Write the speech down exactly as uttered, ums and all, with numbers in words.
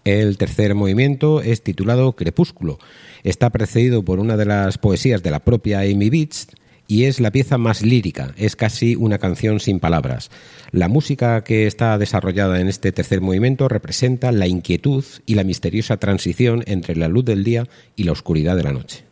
El tercer movimiento es titulado Crepúsculo. Está precedido por una de las poesías de la propia Amy Beach y es la pieza más lírica, es casi una canción sin palabras. La música que está desarrollada en este tercer movimiento representa la inquietud y la misteriosa transición entre la luz del día y la oscuridad de la noche.